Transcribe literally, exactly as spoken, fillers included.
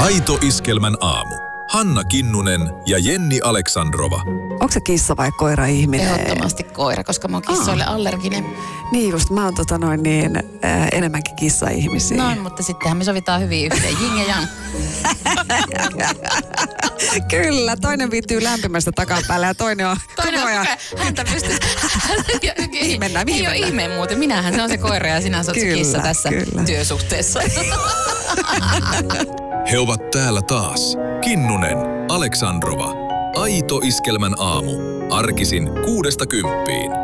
Aito Iskelmän aamu. Hanna Kinnunen ja Jenni Aleksandrova. Onko se kissa vai koira ihminen? Ehdottomasti koira, koska mä oon kissoille allerginen. Niin just, mä oon tota noin niin, äh, enemmänkin kissa-ihmisiä. No, mutta sittenhän me sovitaan hyvin yhteen, jing ja jang. Kyllä, toinen viittyy lämpimästä takapäällä ja toinen on Toinen koko on ajan. häntä pystyy. Mihin mennään, mihin Ei ole mennään? ihme muuten. Minähän se on se koira ja sinä olet se Kyllä, kissa tässä kyllä. työsuhteessa. He ovat täällä taas. Kinnunen, Aleksandrova. Aito Iskelmän aamu. Arkisin kuudesta kymppiin.